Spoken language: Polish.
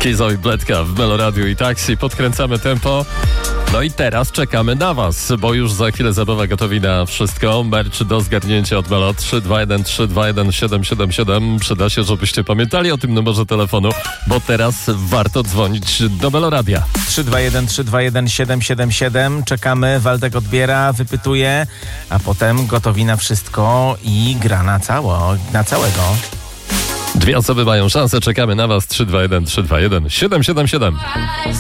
Kizo i Bledka w Meloradiu i Taxi. Podkręcamy tempo. No i teraz czekamy na was, bo już za chwilę zabawa gotowi na wszystko. Merch do zgarnięcia od Melo 321 321 777. Przyda się, żebyście pamiętali o tym numerze telefonu, bo teraz warto dzwonić do Meloradia. 321 321 777. Czekamy, Waldek odbiera, wypytuje, a potem gotowi na wszystko i gra na całego. Dwie osoby mają szansę, czekamy na was. 321 321 777.